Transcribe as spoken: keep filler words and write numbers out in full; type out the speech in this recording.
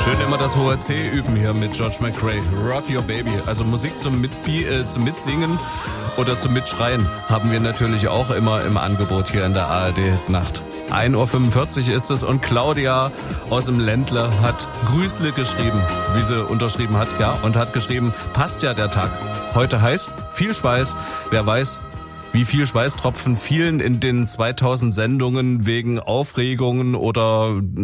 Schön immer das hohe C üben hier mit George McRae. Rock Your Baby. Also Musik zum, Mitbi- äh, zum Mitsingen oder zum Mitschreien haben wir natürlich auch immer im Angebot hier in der A R D-Nacht. ein Uhr fünfundvierzig ist es und Claudia aus dem Ländler hat Grüßle geschrieben, wie sie unterschrieben hat, ja, und hat geschrieben, passt ja der Tag. Heute heiß, viel Schweiß, wer weiß, wie viel Schweißtropfen fielen in den zweitausend Sendungen wegen Aufregungen oder